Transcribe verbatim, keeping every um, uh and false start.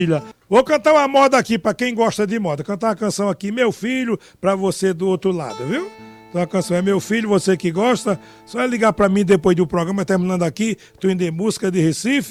Vou cantar uma moda aqui pra quem gosta de moda. Cantar uma canção aqui, Meu Filho, pra você do outro lado, viu? Então a canção é Meu Filho, você que gosta, só é ligar pra mim depois do programa, terminando aqui, tô indo em busca de Recife.